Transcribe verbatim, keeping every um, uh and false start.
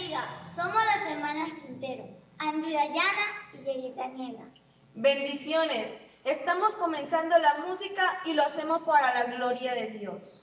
bendiga. Somos las hermanas Quintero, Andy Dayana y Yeri Daniela. Bendiciones. Estamos comenzando la música y lo hacemos para la gloria de Dios.